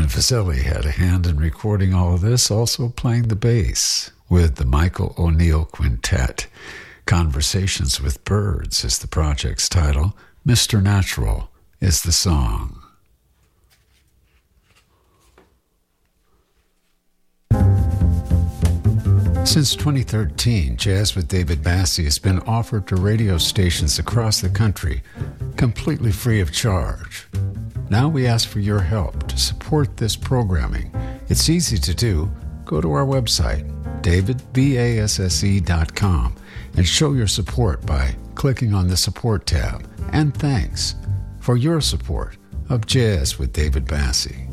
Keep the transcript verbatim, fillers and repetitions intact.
Glenn Vaselli had a hand in recording all of this, also playing the bass with the Michael O'Neill Quintet. Conversations with Birds is the project's title. Mister Natural is the song. Since twenty thirteen, Jazz with David Bassie has been offered to radio stations across the country, completely free of charge. Now we ask for your help to support this programming. It's easy to do. Go to our website, david basse dot com, and show your support by clicking on the Support tab. And thanks for your support of Jazz with David Bassie.